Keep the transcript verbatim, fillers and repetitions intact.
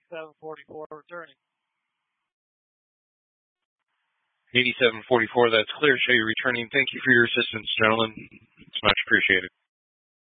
eighty-seven forty-four returning. eighty-seven forty-four, that's clear. Show you returning. Thank you for your assistance, gentlemen. It's much appreciated.